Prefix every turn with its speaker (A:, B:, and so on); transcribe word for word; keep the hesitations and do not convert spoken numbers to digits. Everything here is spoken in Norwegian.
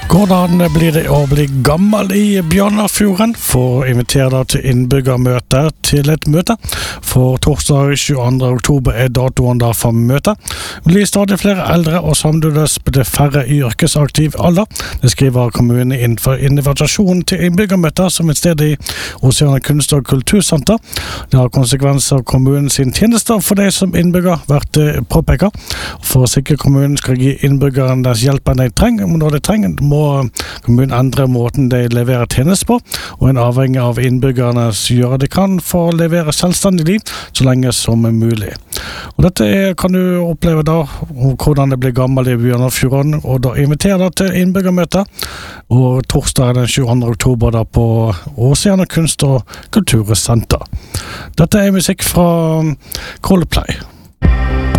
A: Hvordan blir det å bli gammel i Bjørnafjorden? For inviterer deg til innbyggermøte til et møte. For torsdag tjueandre oktober er datoen da for møte. Det blir stadig flere eldre og samtidig blir det færre i yrkesaktiv alder. Det skriver kommunen innenfor invitasjonen til innbyggermøter som et sted i Oceana kunst- og kultursenter. Det har konsekvenser av kommunen sin tjenester for de som innbygger vært påpekket. For å sikre kommunen skal gi innbyggeren den hjelpen de trenger, men når de trenger, må kommunen endre måten de leverer tjenester på, og en avhengig av innbyggerne gjør de kan for å levere selvstendig liv så lenge som er mulig. Og dette er, kan du oppleve da, hvordan det blir gammel i Bjørnafjorden, og da inviterer deg til innbyggermøte, og torsdag den tjueandre oktober da på Oceana kunst- og kultursenter. Dette er musikk fra Coldplay.